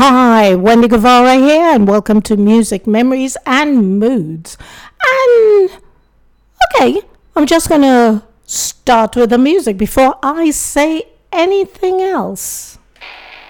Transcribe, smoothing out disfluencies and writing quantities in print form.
Hi, Wendy Guevara here, and welcome to Music, Memories, and Moods. And, okay, I'm just going to start with the music before I say anything else.